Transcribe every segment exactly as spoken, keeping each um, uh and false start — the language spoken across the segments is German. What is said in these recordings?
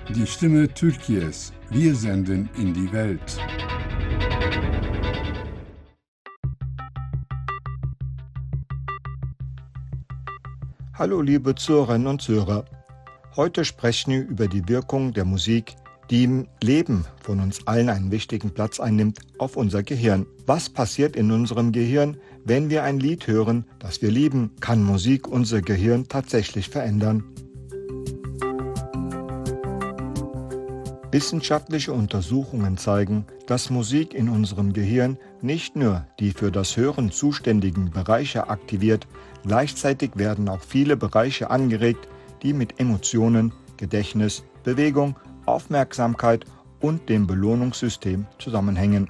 Die Stimme Türkiye's. Wir senden in die Welt. Hallo liebe Zuhörerinnen und Zuhörer. Heute sprechen wir über die Wirkung der Musik, die im Leben von uns allen einen wichtigen Platz einnimmt, auf unser Gehirn. Was passiert in unserem Gehirn, wenn wir ein Lied hören, das wir lieben? Kann Musik unser Gehirn tatsächlich verändern? Wissenschaftliche Untersuchungen zeigen, dass Musik in unserem Gehirn nicht nur die für das Hören zuständigen Bereiche aktiviert, gleichzeitig werden auch viele Bereiche angeregt, die mit Emotionen, Gedächtnis, Bewegung, Aufmerksamkeit und dem Belohnungssystem zusammenhängen.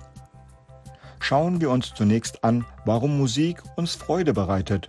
Schauen wir uns zunächst an, warum Musik uns Freude bereitet.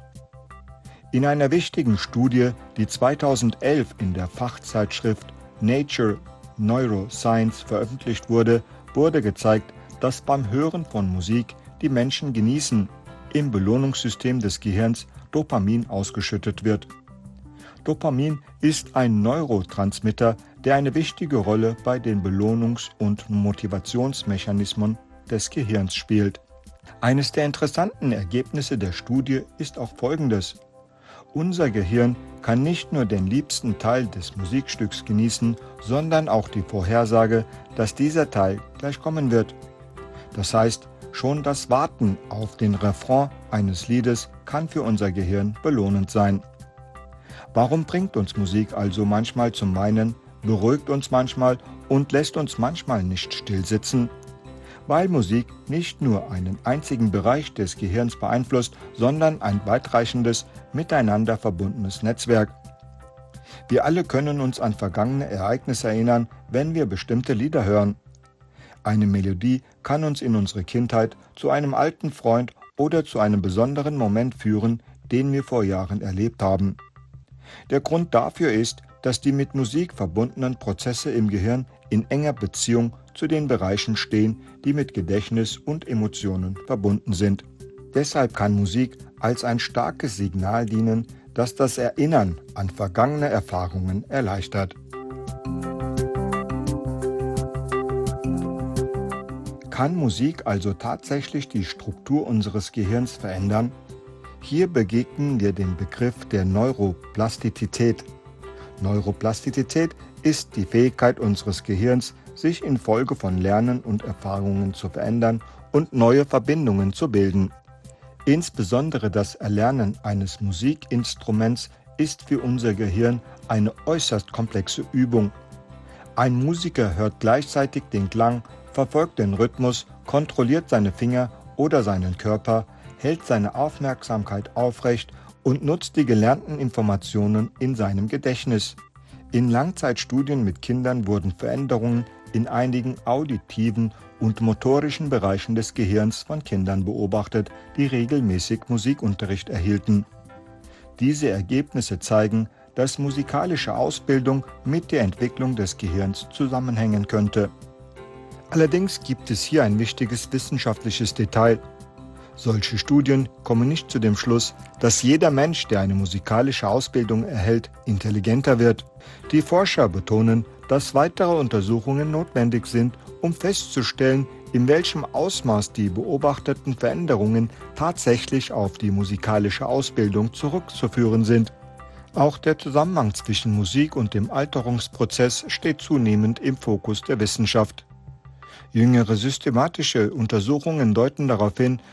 In einer wichtigen Studie, die zweitausendelf in der Fachzeitschrift Nature Neuroscience veröffentlicht wurde, wurde gezeigt, dass beim Hören von Musik die Menschen genießen, im Belohnungssystem des Gehirns Dopamin ausgeschüttet wird. Dopamin ist ein Neurotransmitter, der eine wichtige Rolle bei den Belohnungs- und Motivationsmechanismen des Gehirns spielt. Eines der interessanten Ergebnisse der Studie ist auch folgendes: Unser Gehirn kann nicht nur den liebsten Teil des Musikstücks genießen, sondern auch die Vorhersage, dass dieser Teil gleich kommen wird. Das heißt, schon das Warten auf den Refrain eines Liedes kann für unser Gehirn belohnend sein. Warum bringt uns Musik also manchmal zum Weinen, beruhigt uns manchmal und lässt uns manchmal nicht stillsitzen? Weil Musik nicht nur einen einzigen Bereich des Gehirns beeinflusst, sondern ein weitreichendes, miteinander verbundenes Netzwerk. Wir alle können uns an vergangene Ereignisse erinnern, wenn wir bestimmte Lieder hören. Eine Melodie kann uns in unsere Kindheit, zu einem alten Freund oder zu einem besonderen Moment führen, den wir vor Jahren erlebt haben. Der Grund dafür ist, dass die mit Musik verbundenen Prozesse im Gehirn in enger Beziehung zu den Bereichen stehen, die mit Gedächtnis und Emotionen verbunden sind. Deshalb kann Musik als ein starkes Signal dienen, das das Erinnern an vergangene Erfahrungen erleichtert. Kann Musik also tatsächlich die Struktur unseres Gehirns verändern? Hier begegnen wir dem Begriff der Neuroplastizität. Neuroplastizität ist die Fähigkeit unseres Gehirns, sich infolge von Lernen und Erfahrungen zu verändern und neue Verbindungen zu bilden. Insbesondere das Erlernen eines Musikinstruments ist für unser Gehirn eine äußerst komplexe Übung. Ein Musiker hört gleichzeitig den Klang, verfolgt den Rhythmus, kontrolliert seine Finger oder seinen Körper, hält seine Aufmerksamkeit aufrecht und nutzt die gelernten Informationen in seinem Gedächtnis. In Langzeitstudien mit Kindern wurden Veränderungen in einigen auditiven und motorischen Bereichen des Gehirns von Kindern beobachtet, die regelmäßig Musikunterricht erhielten. Diese Ergebnisse zeigen, dass musikalische Ausbildung mit der Entwicklung des Gehirns zusammenhängen könnte. Allerdings gibt es hier ein wichtiges wissenschaftliches Detail. Solche Studien kommen nicht zu dem Schluss, dass jeder Mensch, der eine musikalische Ausbildung erhält, intelligenter wird. Die Forscher betonen, dass weitere Untersuchungen notwendig sind, um festzustellen, in welchem Ausmaß die beobachteten Veränderungen tatsächlich auf die musikalische Ausbildung zurückzuführen sind. Auch der Zusammenhang zwischen Musik und dem Alterungsprozess steht zunehmend im Fokus der Wissenschaft. Jüngere systematische Untersuchungen deuten darauf hin,